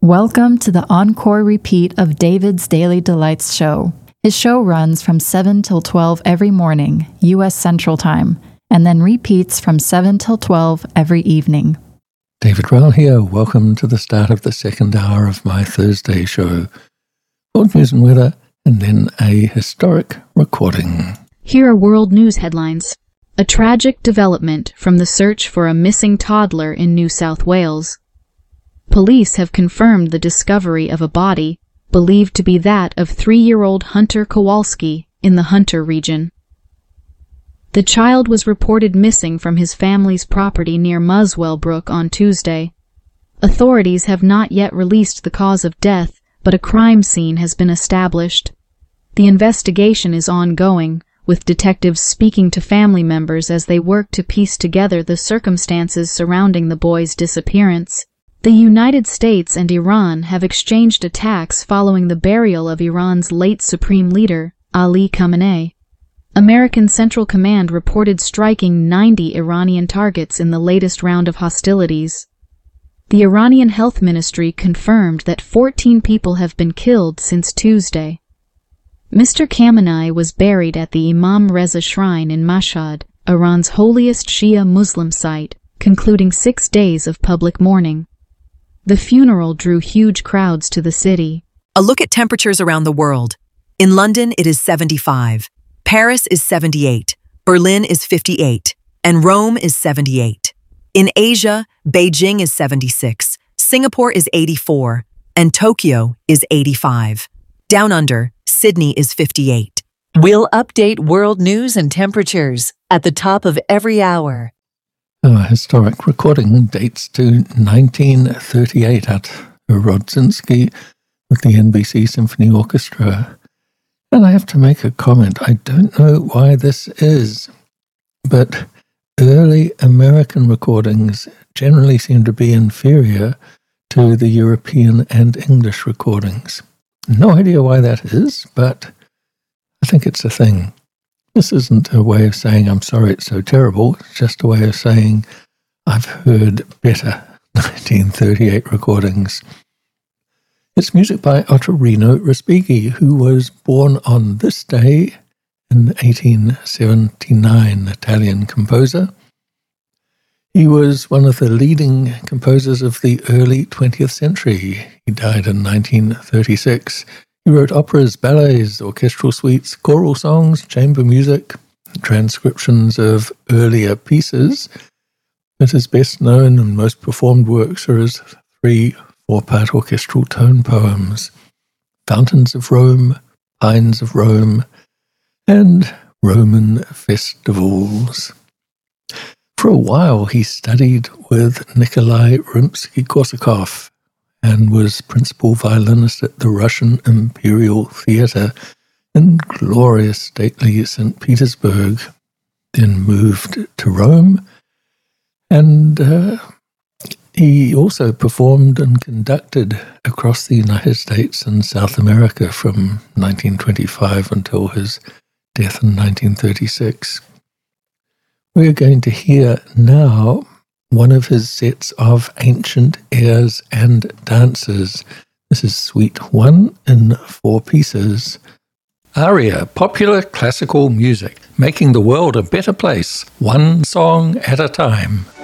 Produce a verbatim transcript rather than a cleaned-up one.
Welcome to the encore repeat of David's Daily Delights show. His show runs from seven till twelve every morning, U S Central Time, and then repeats from seven till twelve every evening. David Rowell here. Welcome to the start of the second hour of my Thursday show. World news and weather, and then a historic recording. Here are world news headlines. A tragic development from the search for a missing toddler in New South Wales. Police have confirmed the discovery of a body, believed to be that of three-year-old Hunter Kowalski, in the Hunter region. The child was reported missing from his family's property near Muswell Brook on Tuesday. Authorities have not yet released the cause of death, but a crime scene has been established. The investigation is ongoing, with detectives speaking to family members as they work to piece together the circumstances surrounding the boy's disappearance. The United States and Iran have exchanged attacks following the burial of Iran's late supreme leader, Ali Khamenei. American Central Command reported striking ninety Iranian targets in the latest round of hostilities. The Iranian Health Ministry confirmed that fourteen people have been killed since Tuesday. Mister Khamenei was buried at the Imam Reza Shrine in Mashhad, Iran's holiest Shia Muslim site, concluding six days of public mourning. The funeral drew huge crowds to the city. A look at temperatures around the world. In London, it is seventy-five. Paris is seventy-eight. Berlin is fifty-eight. And Rome is seventy-eight. In Asia, Beijing is seventy-six. Singapore is eighty-four. And Tokyo is eighty-five. Down under, Sydney is fifty-eight. We'll update world news and temperatures at the top of every hour. A historic recording dates to nineteen thirty-eight at Rodzinski with the N B C Symphony Orchestra. And I have to make a comment. I don't know why this is, but early American recordings generally seem to be inferior to the European and English recordings. No idea why that is, but I think it's a thing. This isn't a way of saying I'm sorry it's so terrible. It's just a way of saying I've heard better nineteen thirty-eight recordings. It's music by Ottorino Respighi, who was born on this day in eighteen seventy-nine, Italian composer. He was one of the leading composers of the early twentieth century. He died in nineteen thirty-six. He wrote operas, ballets, orchestral suites, choral songs, chamber music, transcriptions of earlier pieces, but his best known and most performed works are his three four-part orchestral tone poems, Fountains of Rome, Pines of Rome, and Roman Festivals. For a while he studied with Nikolai Rimsky-Korsakov, and was principal violinist at the Russian Imperial Theatre in glorious stately Saint Petersburg, then moved to Rome, and uh, he also performed and conducted across the United States and South America from nineteen twenty-five until his death in nineteen thirty-six. We're going to hear now one of his sets of ancient airs and dances. This is Suite one in four pieces. Aria, popular classical music, making the world a better place, one song at a time.